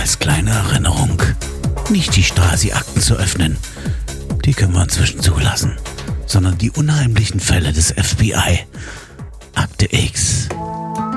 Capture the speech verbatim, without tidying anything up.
als kleine Erinnerung, nicht die Stasi-Akten zu öffnen. Die können wir inzwischen zulassen, sondern die unheimlichen Fälle des F B I. Akte X.